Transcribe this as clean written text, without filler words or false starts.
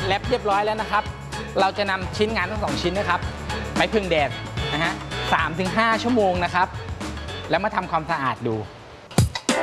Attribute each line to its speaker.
Speaker 1: แรปเรียบร้อยแล้วนะครับเราจะนำชิ้นงานทั้ง2ชิ้นนะครับไปพึ่งแดดนะฮะ3-5 ชั่วโมงนะครับแล้วมาทำความสะอาดดู